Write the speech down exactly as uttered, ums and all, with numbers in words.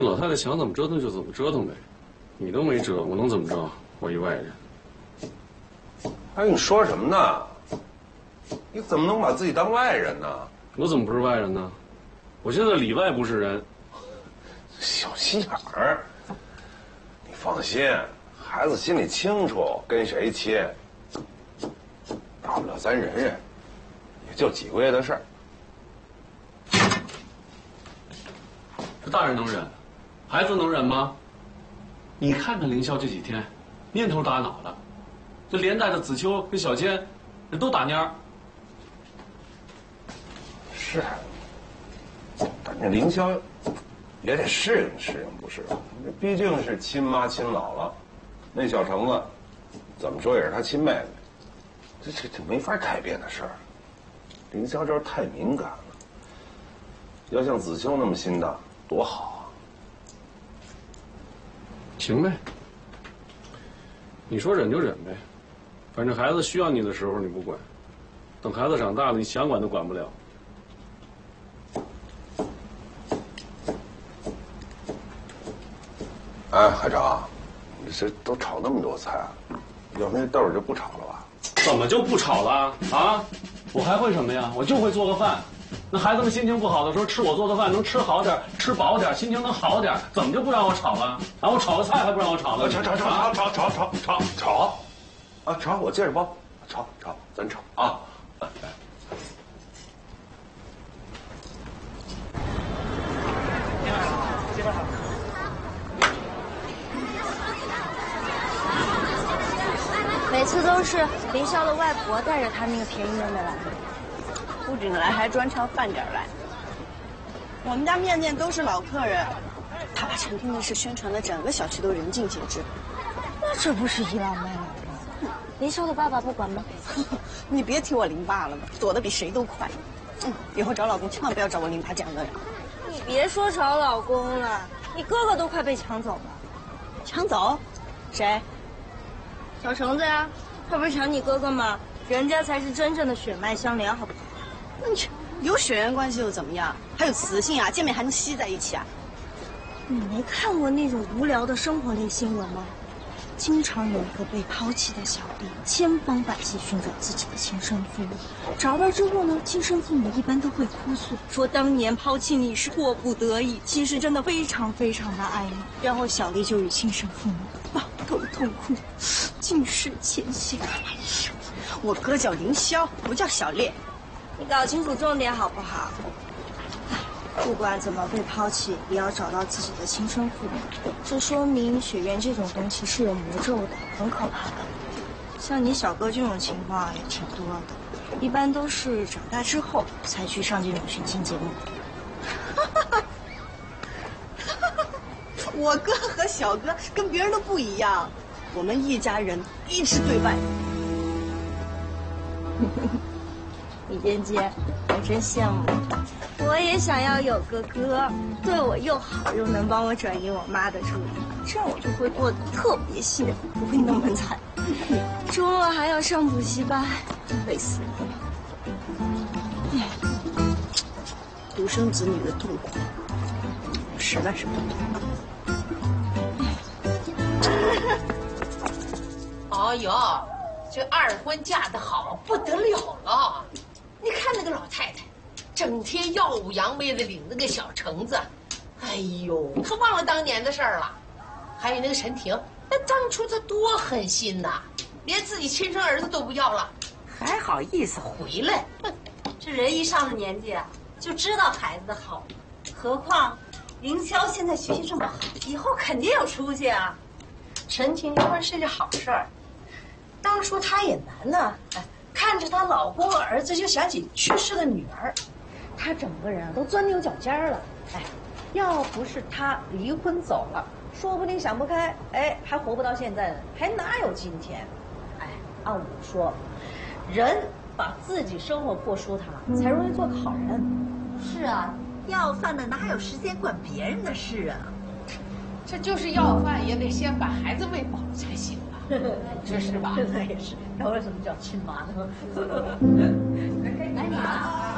老太太想怎么折腾就怎么折腾呗，你都没辙，我能怎么着？我一外人。 哎，你说什么呢？你怎么能把自己当外人呢？ 我怎么不是外人呢？我现在里外不是人。 小心眼儿。你放心，孩子心里清楚，跟谁亲，大不了咱忍忍，也就几个月的事儿。 这大人能忍，孩子能忍吗？你看看凌霄这几天，蔫头打脑的，这连带着子秋跟小坚，这都打蔫儿。 是，但这凌霄也得适应适应，不是？这毕竟是亲妈亲姥姥，那小橙子怎么说也是他亲妹妹，这这这没法改变的事儿。凌霄这太敏感了，要像子秋那么心大，多好啊！ 行呗，你说忍就忍呗，反正孩子需要你的时候你不管，等孩子长大了，你想管都管不了。 哎，海长，你这都炒那么多菜，要那豆儿就不炒了吧？ 怎么就不炒了啊？我还会什么呀？我就会做个饭。那孩子们心情不好的时候，吃我做的饭能吃好点，吃饱点，心情能好点，怎么就不让我炒了？啊，我炒个菜还不让我炒了？ 炒炒炒炒炒炒炒炒炒，啊炒！我接着包，炒炒，咱炒啊！来来。 每次都是凌霄的外婆带着他那个便宜妹妹来， 不仅来，还专挑饭点来。我们家面店都是老客人，他把陈天的事宣传的整个小区都人尽皆知。 那这不是倚老卖老吗？凌霄的爸爸不管吗？ 你别提我林爸了，躲得比谁都快。嗯，以后找老公千万不要找我林爸这样的人。 你别说找老公了，你哥哥都快被抢走了。 抢走？谁？ 小橙子呀，他不是抢你哥哥吗？人家才是真正的血脉相连，好不好？ 那你有血缘关系又怎么样？还有雌性啊，见面还能吸在一起啊？ 你没看过那种无聊的生活类新闻吗？经常有一个被抛弃的小弟，千方百计寻找自己的亲生父母，找到之后呢，亲生父母一般都会哭诉，说当年抛弃你是迫不得已，其实真的非常非常的爱你。然后小弟就与亲生父母抱头痛哭，尽释前嫌。哎呀， 我哥叫凌霄，不叫小烈， 你搞清楚重点好不好？不管怎么被抛弃，也要找到自己的亲生父母。这说明血缘这种东西是有魔咒的，很可怕的。像你小哥这种情况也挺多的，一般都是长大之后才去上这种寻亲节目。 我哥和小哥跟别人都不一样，我们一家人一直对外。 李尖尖，我真羡慕你。我也想要有个哥，对我又好，又能帮我转移我妈的注意，这样我就会过得特别幸福，不会那么惨。周末还要上补习班，累死了。 独生子女的痛苦，实在是不懂。 哎呦，这二婚嫁得好不得了了！你看那个老太太，整天耀武扬威的领那个小橙子，哎呦，可忘了当年的事儿了。还有那个陈婷，那当初她多狠心呐，连自己亲生儿子都不要了，还好意思回来？哼， 这人一上了年纪啊，就知道孩子的好，何况凌霄现在学习这么好，以后肯定有出息啊。 陈婷结婚是件好事儿，当初她也难呢，哎，看着她老公儿子就想起去世的女儿，她整个人啊都钻牛角尖了。哎，要不是她离婚走了，说不定想不开，哎，还活不到现在呢，还哪有今天？哎，按我说，人把自己生活过舒坦，才容易做个好人。 是啊，要饭的哪有时间管别人的事啊？ 这就是要饭也得先把孩子喂饱才行啊，这是吧？ 那也是，要为什么叫亲妈呢？ 来你啊！